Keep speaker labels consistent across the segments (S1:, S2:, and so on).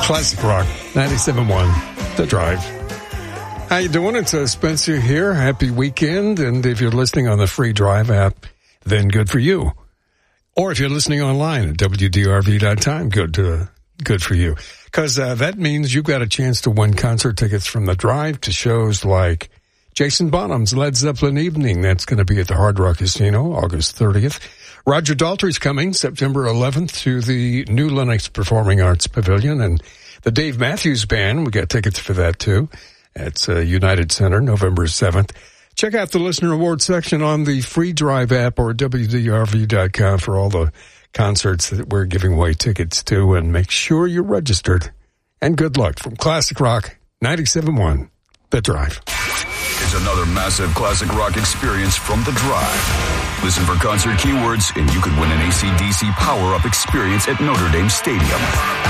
S1: Classic Rock 97.1, The Drive. How you doing? It's Spencer here. Happy weekend. And if you're listening on the free Drive app, then good for you. Or if you're listening online at WDRV.time, good for you. Because that means you've got a chance to win concert tickets from The Drive to shows like Jason Bonham's Led Zeppelin Evening. That's going to be at the Hard Rock Casino, August 30th. Roger Daltrey's coming September 11th to the New Lenox Performing Arts Pavilion. And the Dave Matthews Band, we got tickets for that too. It's United Center, November 7th. Check out the listener award section on the free Drive app or WDRV.com for all the concerts that we're giving away tickets to. And make sure you're registered. And good luck from Classic Rock 97.1, The Drive.
S2: Is another massive classic rock experience from The Drive. Listen for concert keywords and you could win an AC/DC power-up experience at Notre Dame Stadium.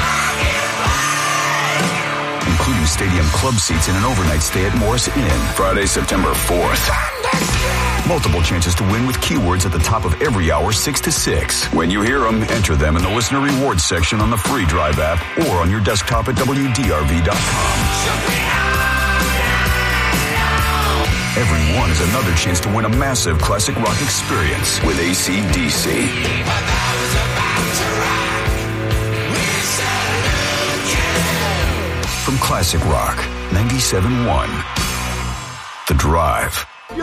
S2: Including stadium club seats and an overnight stay at Morris Inn. Friday, September 4th. Multiple chances to win with keywords at the top of every hour, 6 to 6. When you hear them, enter them in the listener rewards section on the free Drive app or on your desktop at WDRV.com. Every one is another chance to win a massive classic rock experience with AC/DC. From Classic Rock 97.1, The Drive.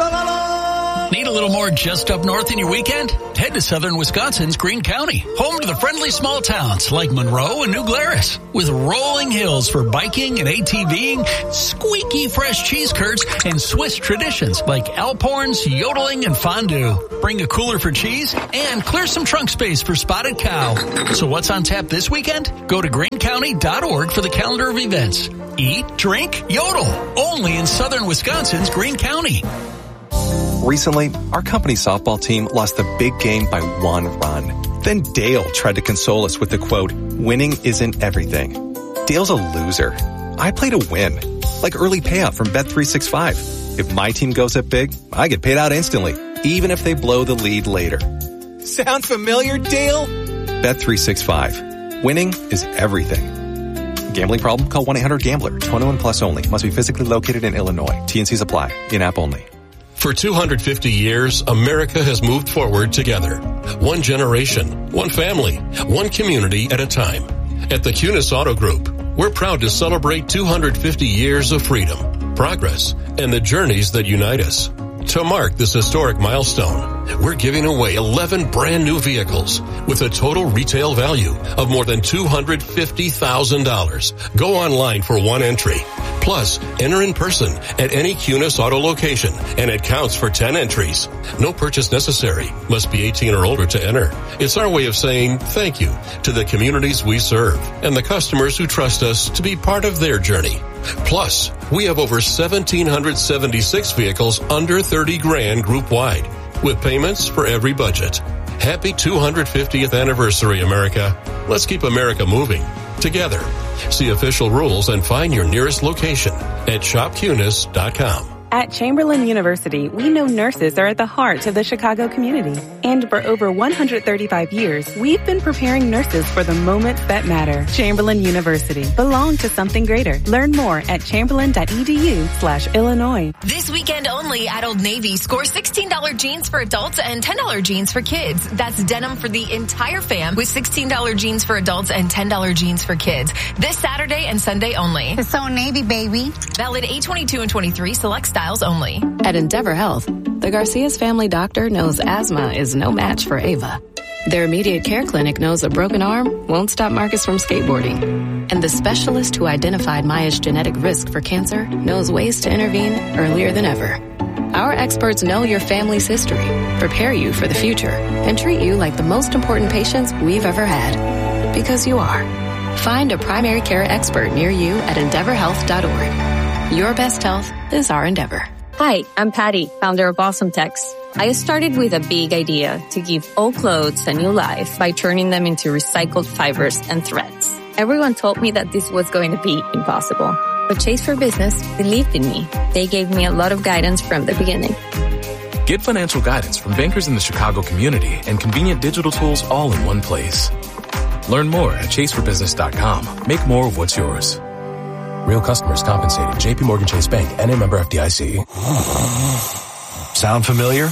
S3: Need a little more just up north in your weekend? Head to southern Wisconsin's Greene County, home to the friendly small towns like Monroe and New Glarus, with rolling hills for biking and ATVing, squeaky fresh cheese curds, and Swiss traditions like Alphorns, yodeling, and fondue. Bring a cooler for cheese and clear some trunk space for spotted cow. So what's on tap this weekend? Go to greencounty.org for the calendar of events. Eat, drink, yodel. Only in southern Wisconsin's Greene County.
S4: Recently, our company softball team lost the big game by 1 run. Then Dale tried to console us with the quote, "Winning isn't everything." Dale's a loser. I play to win, like early payout from Bet365. If my team goes up big, I get paid out instantly, even if they blow the lead later. Sound familiar, Dale? Bet365. Winning is everything. Gambling problem? Call 1-800-GAMBLER. 21 plus only. Must be physically located in Illinois. T&Cs apply. In-app only.
S5: For 250 years, America has moved forward together. One generation, one family, one community at a time. At the Kunis Auto Group, we're proud to celebrate 250 years of freedom, progress, and the journeys that unite us. To mark this historic milestone, we're giving away 11 brand new vehicles with a total retail value of more than $250,000. Go online for one entry. Plus, enter in person at any Kunis Auto location, and it counts for 10 entries. No purchase necessary. Must be 18 or older to enter. It's our way of saying thank you to the communities we serve and the customers who trust us to be part of their journey. Plus, we have over 1,776 vehicles under 30 grand group-wide, with payments for every budget. Happy 250th anniversary, America. Let's keep America moving together. See official rules and find your nearest location at shopkunis.com.
S6: At Chamberlain University, we know nurses are at the heart of the Chicago community. And for over 135 years, we've been preparing nurses for the moments that matter. Chamberlain University. Belong to something greater. Learn more at chamberlain.edu/Illinois.
S7: This weekend only at Old Navy, score $16 jeans for adults and $10 jeans for kids. That's denim for the entire fam with $16 jeans for adults and $10 jeans for kids. This Saturday and Sunday only.
S8: It's Old Navy, baby.
S7: Valid 8/22 and 23, select styles only.
S9: At Endeavor Health, the Garcia's family doctor knows asthma is no match for Ava. Their immediate care clinic knows a broken arm won't stop Marcus from skateboarding. And the specialist who identified Maya's genetic risk for cancer knows ways to intervene earlier than ever. Our experts know your family's history, prepare you for the future, and treat you like the most important patients we've ever had. Because you are. Find a primary care expert near you at EndeavorHealth.org. Your best health is our endeavor.
S10: Hi, I'm Patty, founder of Awesome Tex. I started with a big idea to give old clothes a new life by turning them into recycled fibers and threads. Everyone told me that this was going to be impossible. But Chase for Business believed in me. They gave me a lot of guidance from the beginning.
S11: Get financial guidance from bankers in the Chicago community and convenient digital tools all in one place.
S8: Learn more at chaseforbusiness.com. Make more of what's yours. Real customers compensated. JP Morgan Chase Bank, N.A. member FDIC.
S11: Sound familiar?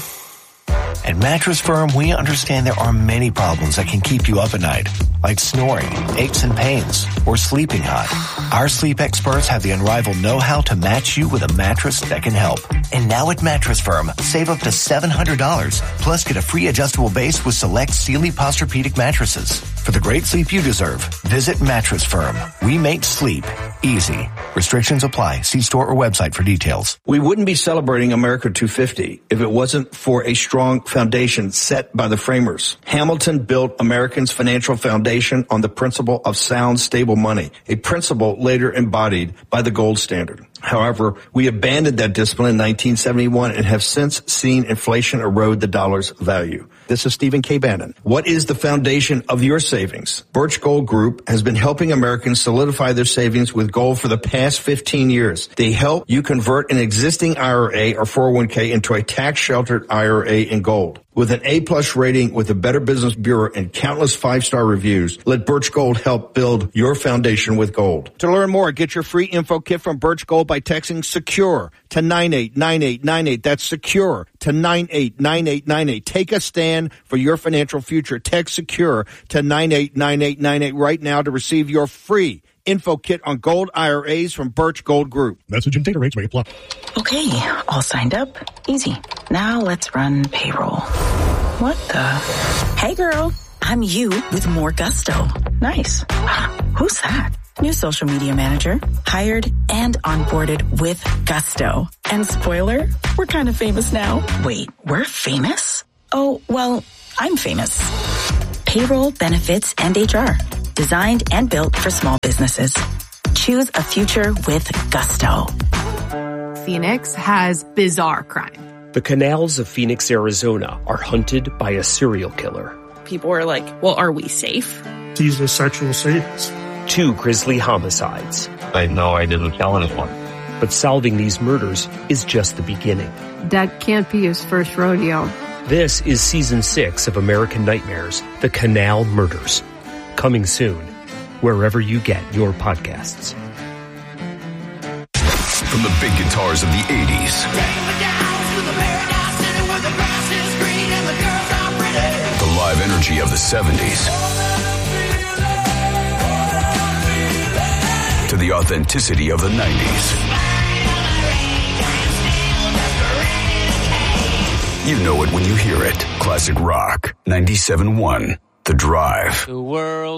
S11: At Mattress Firm, we understand there are many problems that can keep you up at night, like snoring, aches and pains, or sleeping hot. Our sleep experts have the unrivaled know-how to match you with a mattress that can help. And now at Mattress Firm, save up to $700, plus get a free adjustable base with select Sealy Posturepedic mattresses. For the great sleep you deserve, visit Mattress Firm. We make sleep easy. Restrictions apply. See store or website for details.
S12: We wouldn't be celebrating America 250 if it wasn't for a strong foundation set by the framers. Hamilton built Americans' financial foundation on the principle of sound, stable money, a principle later embodied by the gold standard. However, we abandoned that discipline in 1971 and have since seen inflation erode the dollar's value. This is Stephen K. Bannon. What is the foundation of your savings? Birch Gold Group has been helping Americans solidify their savings with gold for the past 15 years. They help you convert an existing IRA or 401k into a tax-sheltered IRA in gold. With an A-plus rating with the Better Business Bureau and countless 5-star reviews, let Birch Gold help build your foundation with gold. To learn more, get your free info kit from Birch Gold by texting SECURE to 989898. That's SECURE to 989898. Take a stand for your financial future. Text SECURE to 989898 right now to receive your free info kit on gold IRAs from Birch Gold Group.
S13: Message and data rates may apply.
S14: Okay, all signed up. Easy. Now let's run payroll. What the? Hey girl, I'm you with more gusto. Nice. Who's that? New social media manager, hired and onboarded with gusto. And spoiler, we're kind of famous now. Wait, we're famous? Oh, well, I'm famous. Payroll, benefits, and HR. Designed and built for small businesses. Choose a future with gusto.
S15: Phoenix has bizarre crime.
S16: The canals of Phoenix, Arizona are hunted by a serial killer.
S15: People are like, well, are we safe?
S13: He's a sexual sadist.
S16: 2 grisly homicides.
S17: I know I didn't kill anyone.
S16: But solving these murders is just the beginning.
S18: That can't be his first rodeo.
S16: This is Season 6 of American Nightmares, The Canal Murders. Coming soon, wherever you get your podcasts.
S2: From the big guitars of the 80s, the live energy of the 70s, to the authenticity of the 90s. You know it when you hear it. Classic Rock, 97.1, The Drive.
S19: The world